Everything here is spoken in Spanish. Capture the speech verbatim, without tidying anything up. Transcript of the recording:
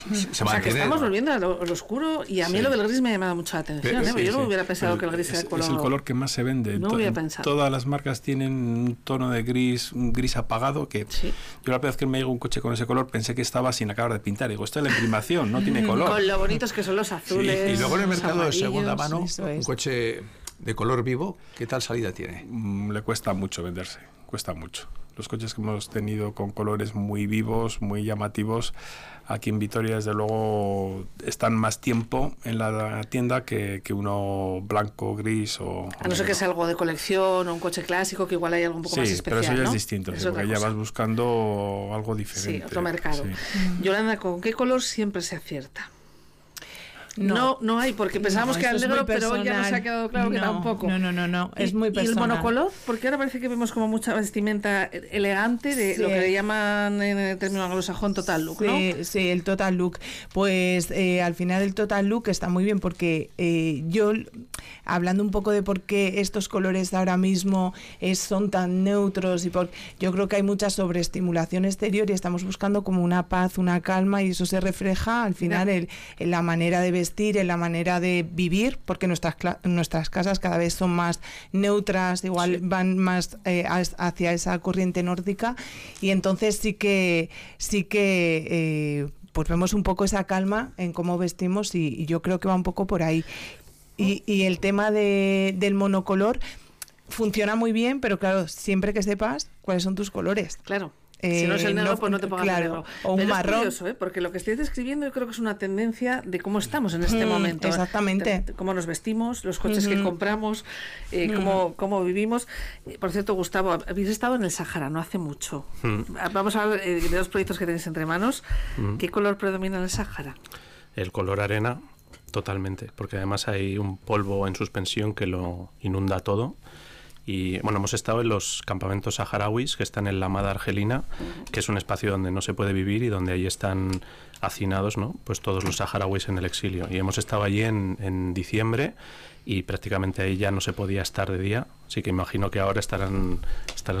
se, se o sea, mantiene. que estamos volviendo a lo, a lo oscuro, y a mí sí. lo del gris me ha llamado mucho la atención. Pero, ¿eh? sí, Yo no sí. hubiera pensado Pero que el gris es, era el color. Es el color que más se vende. No to, hubiera pensado. Todas las marcas tienen un tono de gris, un gris apagado, que sí. yo la primera vez que me llegó un coche con ese color pensé que estaba sin acabar de pintar. Digo, esto es la imprimación, no tiene color. Con lo bonitos que son los azules. Sí. Y luego en el mercado de segunda mano, es. un coche de color vivo, ¿qué tal salida tiene? Mm, le cuesta mucho venderse, cuesta mucho. Los coches que hemos tenido con colores muy vivos, muy llamativos, aquí en Vitoria desde luego están más tiempo en la tienda que, que uno blanco, gris o... A no ser que sea algo de colección o un coche clásico, que igual hay algo un poco sí, más especial, pero eso ya ¿no? es distinto, es porque ya vas buscando algo diferente. Sí, otro mercado. Sí. Yolanda, ¿con qué color siempre se acierta? No, no, no hay, porque pensábamos no, que era el negro, pero hoy ya nos ha quedado claro no, que tampoco. No, no, no, no, es y, muy personal. ¿Y el monocolor? Porque ahora parece que vemos como mucha vestimenta elegante de sí. lo que le llaman en el término anglosajón total look, sí, ¿no? Sí, el total look. Pues eh, al final el total look está muy bien porque eh, yo, hablando un poco de por qué estos colores ahora mismo es, son tan neutros, y por, yo creo que hay mucha sobreestimulación exterior y estamos buscando como una paz, una calma, y eso se refleja al final en, en la manera de vestir, en la manera de vivir, porque nuestras nuestras casas cada vez son más neutras, igual sí. van más eh, hacia esa corriente nórdica, y entonces sí que sí que eh, pues vemos un poco esa calma en cómo vestimos, y, y yo creo que va un poco por ahí. Y, y el tema de, del monocolor funciona muy bien, pero claro, siempre que sepas cuáles son tus colores. Claro. Eh, si no es el negro, no, pues no te pongas claro, negro. O un Pero marrón. Es curioso, ¿eh? Porque lo que estoy describiendo yo creo que es una tendencia de cómo estamos en este mm, momento. Exactamente. De, de cómo nos vestimos, los coches mm-hmm. que compramos, eh, mm. cómo, cómo vivimos. Eh, por cierto, Gustavo, habéis estado en el Sáhara no hace mucho. Mm. Vamos a hablar eh, de dos proyectos que tenéis entre manos. Mm. ¿Qué color predomina en el Sáhara? El color arena, totalmente. Porque además hay un polvo en suspensión que lo inunda todo. Y bueno, hemos estado en los campamentos saharauis que están en la Mada Argelina, que es un espacio donde no se puede vivir y donde ahí están hacinados, ¿no? Pues todos los saharauis en el exilio. Y hemos estado allí en, en diciembre y prácticamente ahí ya no se podía estar de día, así que imagino que ahora estarán, estarán